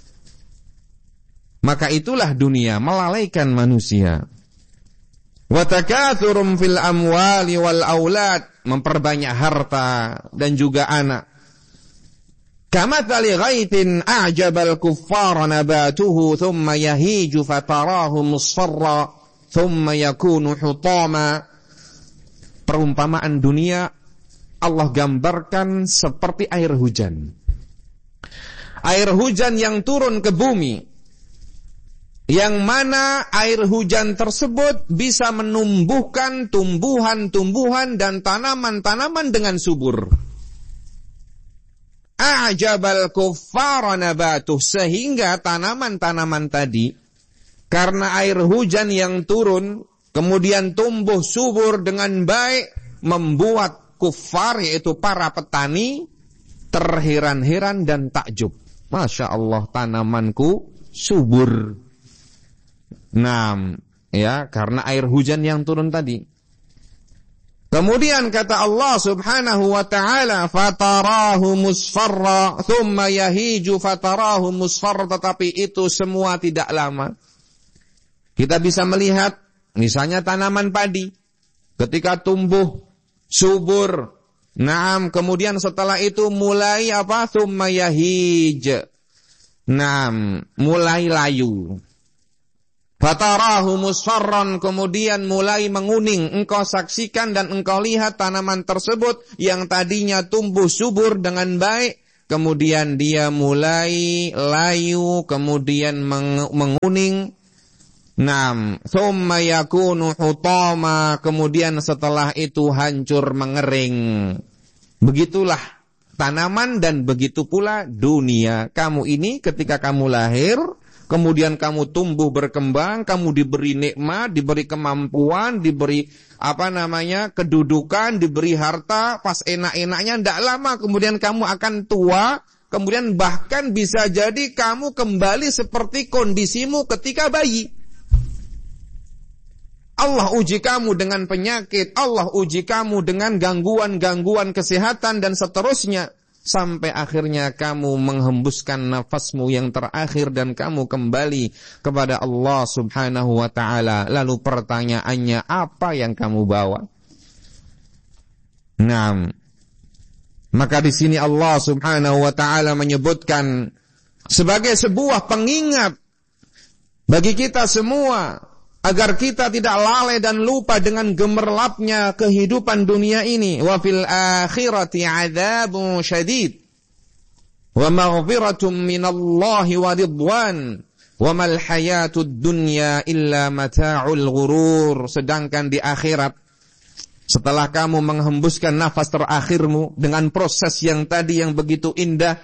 Maka itulah dunia melalaikan manusia. Wa takatsurum fil amwali wal aulad, memperbanyak harta dan juga anak. Kamathali ghaitin a'jabal kuffara nabatuhu thumma yahiju fatarahu musfarra thumma yakunu hutama. Perumpamaan dunia Allah gambarkan seperti air hujan. Air hujan yang turun ke bumi, yang mana air hujan tersebut bisa menumbuhkan tumbuhan-tumbuhan dan tanaman-tanaman dengan subur. A'jabal kuffara nabatuh, sehingga tanaman-tanaman tadi karena air hujan yang turun kemudian tumbuh subur dengan baik, membuat kuffar, yaitu para petani, terheran-heran dan takjub. Masya Allah, tanamanku subur. Nah, ya, karena air hujan yang turun tadi. Kemudian kata Allah Subhanahu wa ta'ala, fatarahu musfarra thumma yahiju fatarahu musfarra, tetapi itu semua tidak lama. Kita bisa melihat misalnya tanaman padi ketika tumbuh subur, naam, kemudian setelah itu mulai apa? Thumma yahij, Naam, mulai layu. Fatarahu musfarran, kemudian mulai menguning. Engkau saksikan dan engkau lihat tanaman tersebut yang tadinya tumbuh subur dengan baik, kemudian dia mulai layu, kemudian menguning. Naam, thumma yakunu hutama, kemudian setelah itu hancur mengering. Begitulah tanaman dan begitu pula dunia. Kamu ini ketika kamu lahir, kemudian kamu tumbuh berkembang, kamu diberi nikmat, diberi kemampuan, diberi apa namanya kedudukan, diberi harta, pas enak-enaknya tidak lama kemudian kamu akan tua, kemudian bahkan bisa jadi kamu kembali seperti kondisimu ketika bayi. Allah uji kamu dengan penyakit, Allah uji kamu dengan gangguan-gangguan kesehatan dan seterusnya. Sampai akhirnya kamu menghembuskan nafasmu yang terakhir dan kamu kembali kepada Allah subhanahu wa ta'ala. Lalu pertanyaannya, apa yang kamu bawa? Nah, maka di sini Allah subhanahu wa ta'ala menyebutkan sebagai sebuah pengingat bagi kita semua, agar kita tidak lalai dan lupa dengan gemerlapnya kehidupan dunia ini. Wa fil akhirati adzabun syadid wa maghfiratun minallahi wa ridwan wa mal hayatud dunya illa mata'ul ghurur. Sedangkan di akhirat, setelah kamu menghembuskan nafas terakhirmu dengan proses yang tadi yang begitu indah,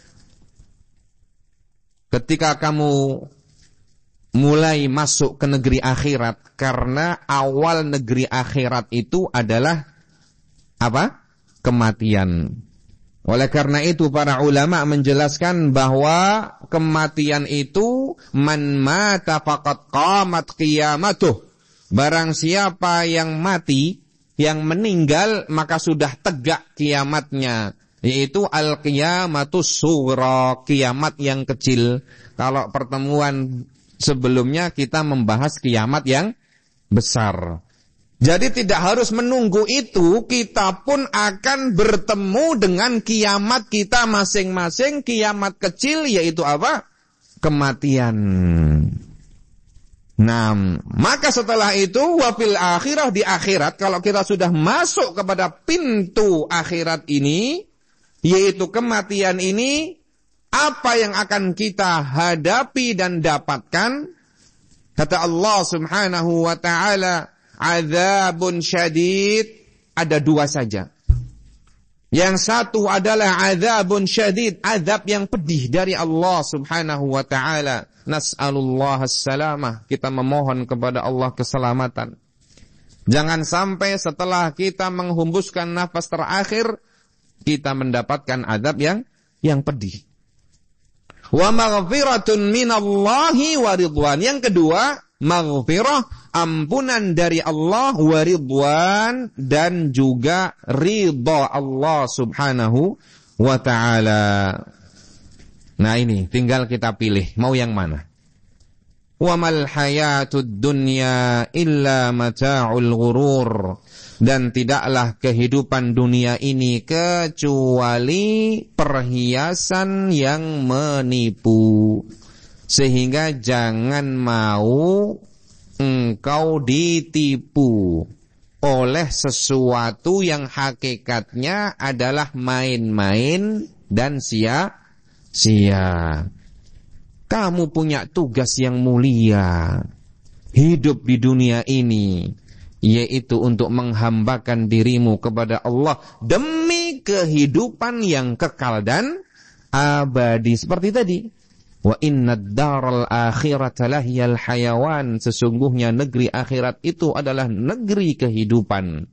ketika kamu mulai masuk ke negeri akhirat, karena awal negeri akhirat itu adalah apa? Kematian. Oleh karena itu para ulama menjelaskan bahwa kematian itu man mata faqad qamat qiyamatuh. Barang siapa yang mati, yang meninggal, maka sudah tegak kiamatnya, yaitu al-qiyamatus sughra, kiamat yang kecil. Kalau pertemuan sebelumnya kita membahas kiamat yang besar. Jadi tidak harus menunggu itu, kita pun akan bertemu dengan kiamat kita masing-masing. Kiamat kecil yaitu apa? Kematian. Nah, maka setelah itu wafil akhirah, di akhirat, kalau kita sudah masuk kepada pintu akhirat ini, yaitu kematian ini, apa yang akan kita hadapi dan dapatkan? Kata Allah subhanahu wa ta'ala, azabun syadid, ada dua saja. Yang satu adalah azabun syadid, azab yang pedih dari Allah subhanahu wa ta'ala. Nas'alullah as-salamah, kita memohon kepada Allah keselamatan. Jangan sampai setelah kita menghembuskan nafas terakhir, kita mendapatkan azab yang yang pedih. Wa maghfiratun minallahi wa ridwan. Yang kedua, maghfirah, ampunan dari Allah, wa ridwan, dan juga ridha Allah subhanahu wa ta'ala. Nah ini, tinggal kita pilih, mau yang mana? Wa mal hayatud dunya illa mata'ul ghurur. Dan tidaklah kehidupan dunia ini kecuali perhiasan yang menipu. Sehingga jangan mau engkau ditipu oleh sesuatu yang hakikatnya adalah main-main dan sia-sia. Kamu punya tugas yang mulia hidup di dunia ini, yaitu untuk menghambakan dirimu kepada Allah demi kehidupan yang kekal dan abadi. Seperti tadi, wa innad daral akhirata lahiyal hayawan, sesungguhnya negeri akhirat itu adalah negeri kehidupan.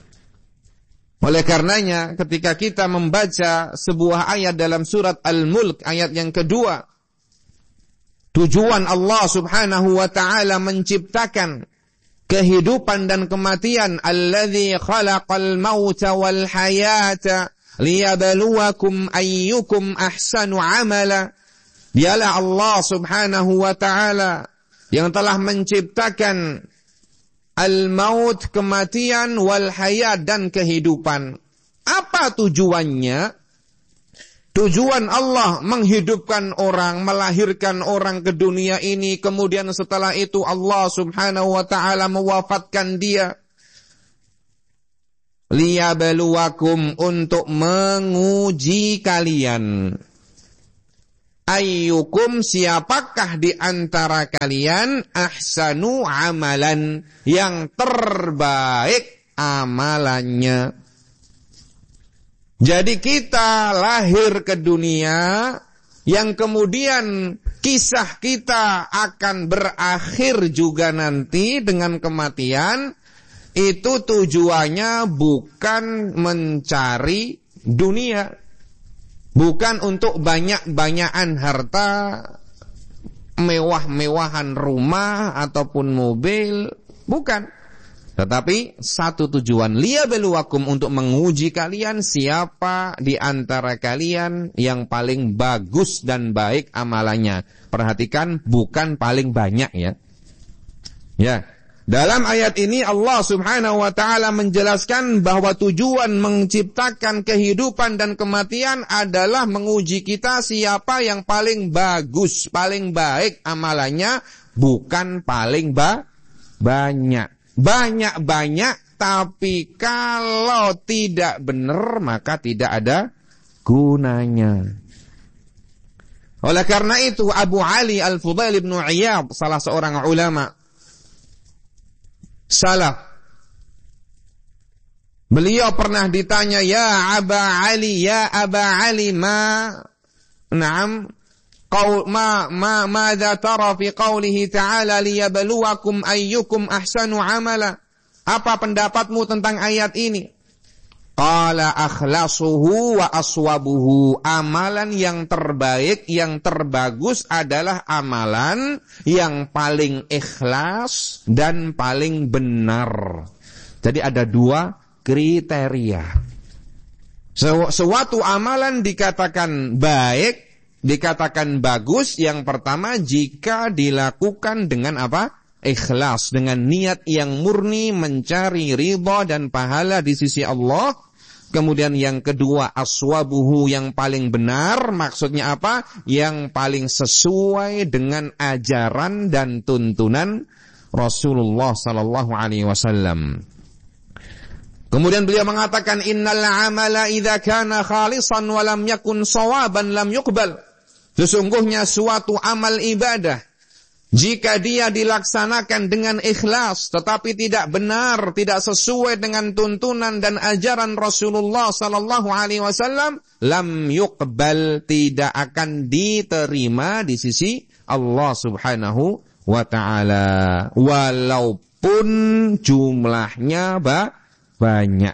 Oleh karenanya ketika kita membaca sebuah ayat dalam surat Al-Mulk ayat yang kedua, tujuan Allah subhanahu wa ta'ala menciptakan kehidupan dan kematian, alladzi khalaqal mauta wal hayata liyabluwakum ayyukum ahsanu amala. Dialah Allah subhanahu wa ta'ala yang telah menciptakan al-maut, kematian, wal hayat, dan kehidupan. Apa tujuannya? Tujuan Allah menghidupkan orang, melahirkan orang ke dunia ini, kemudian setelah itu Allah subhanahu wa ta'ala mewafatkan dia. Liyabluwakum, untuk menguji kalian. Ayyukum, siapakah di antara kalian ahsanu amalan, yang terbaik amalannya. Jadi kita lahir ke dunia, yang kemudian kisah kita akan berakhir juga nanti dengan kematian. Itu tujuannya bukan mencari dunia, bukan untuk banyak-banyakan harta, mewah-mewahan rumah ataupun mobil, bukan. Tetapi satu tujuan, liyabluwakum, untuk menguji kalian siapa di antara kalian yang paling bagus dan baik amalannya. Perhatikan, bukan paling banyak ya. Ya, dalam ayat ini Allah subhanahu wa ta'ala menjelaskan bahwa tujuan menciptakan kehidupan dan kematian adalah menguji kita siapa yang paling bagus, paling baik amalannya, bukan paling ba- banyak. Banyak-banyak, tapi kalau tidak benar maka tidak ada gunanya. Oleh karena itu Abu Ali Al-Fudail bin Iyad, salah seorang ulama salaf, beliau pernah ditanya, ya Aba Ali, ya Aba Ali, ma na'am Qaul ma ma madza tara fi qoulihi ta'ala liyabluwakum ayyukum ahsanu amala. Apa pendapatmu tentang ayat ini? Qala akhlasuhu wa aswabuhu. Amalan yang terbaik, yang terbagus adalah amalan yang paling ikhlas dan paling benar. Jadi ada dua kriteria. Suatu amalan dikatakan baik, dikatakan bagus, yang pertama jika dilakukan dengan apa? Ikhlas, dengan niat yang murni mencari ridha dan pahala di sisi Allah. Kemudian yang kedua aswabuhu, yang paling benar, maksudnya apa? Yang paling sesuai dengan ajaran dan tuntunan Rasulullah sallallahu alaihi wasallam. Kemudian beliau mengatakan, innal amala idza kana khalisan wa lam yakun shawaban lam yuqbal. Sesungguhnya suatu amal ibadah, jika dia dilaksanakan dengan ikhlas tetapi tidak benar, tidak sesuai dengan tuntunan dan ajaran Rasulullah sallallahu alaihi wasallam, lam yuqbal, tidak akan diterima di sisi Allah subhanahu wa ta'ala, walaupun jumlahnya ba- banyak.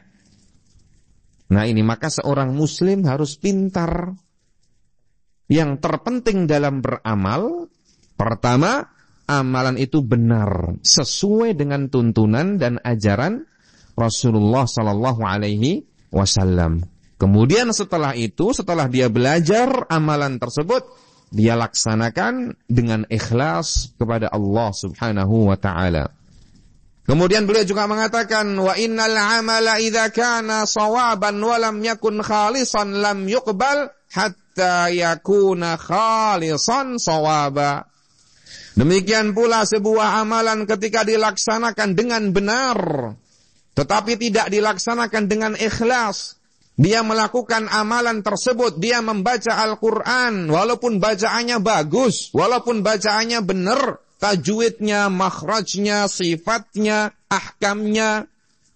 Nah ini, maka seorang muslim harus pintar. Yang terpenting dalam beramal, pertama, amalan itu benar, sesuai dengan tuntunan dan ajaran Rasulullah sallallahu alaihi wasallam. Kemudian setelah itu, setelah dia belajar amalan tersebut, dia laksanakan dengan ikhlas kepada Allah subhanahu wa ta'ala. Kemudian beliau juga mengatakan, wa innal amala idza kana shawaban wa lam yakun khalisan lam yuqbal hatta yakuna khalisan shawaba. Demikian pula sebuah amalan ketika dilaksanakan dengan benar tetapi tidak dilaksanakan dengan ikhlas, dia melakukan amalan tersebut, dia membaca Al-Qur'an walaupun bacaannya bagus, walaupun bacaannya benar, tajwidnya, makhrajnya, sifatnya, ahkamnya,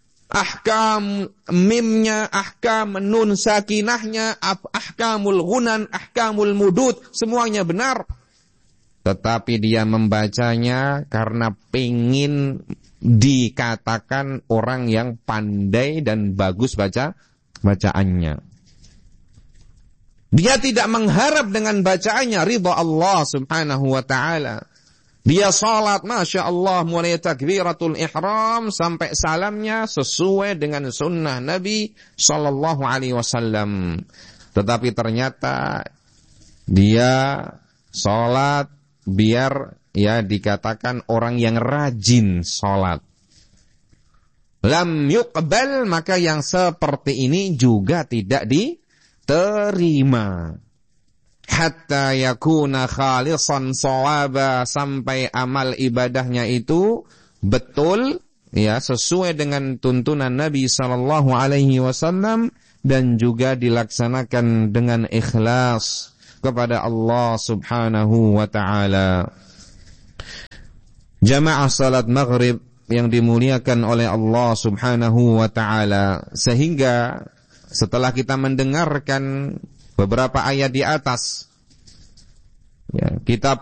ahkam mimnya, ahkam nun sakinahnya, ahkamul ghunan, ahkamul mudud, semuanya benar. Tetapi dia membacanya karena pengin dikatakan orang yang pandai dan bagus baca bacaannya. Dia tidak mengharap dengan bacaannya ridha Allah subhanahu wa ta'ala. Dia salat, Masya Allah, mulai takbiratul ihram sampai salamnya sesuai dengan sunnah Nabi sallallahu alaihi wasallam. Tetapi ternyata dia salat biar ya dikatakan orang yang rajin salat. Lam yuqbal, maka yang seperti ini juga tidak di terima. Hatta yakuna khalisan shawaba, sampai amal ibadahnya itu betul, ya, sesuai dengan tuntunan Nabi sallallahu alaihi wasallam dan juga dilaksanakan dengan ikhlas kepada Allah Subhanahu wa taala. Jamaah salat maghrib yang dimuliakan oleh Allah Subhanahu wa taala, sehingga setelah kita mendengarkan beberapa ayat di atas, ya, kita